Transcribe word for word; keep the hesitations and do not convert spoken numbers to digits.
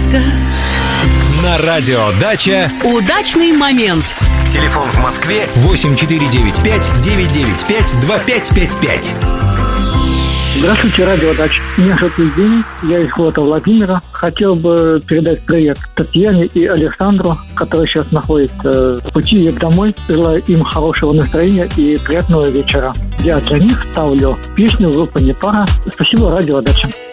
детка. На радио «Дача» Удачный момент. Телефон в Москве восемь четыре девять пять девять девять пять два пять пять пять. Здравствуйте, радио «Дача». Меня зовут Евгений, я из города Владимира. Хотел бы передать привет Татьяне и Александру, которые сейчас находятся в пути домой. Желаю им хорошего настроения и приятного вечера. Я для них ставлю песню группы «Непара». Спасибо, радио «Дача».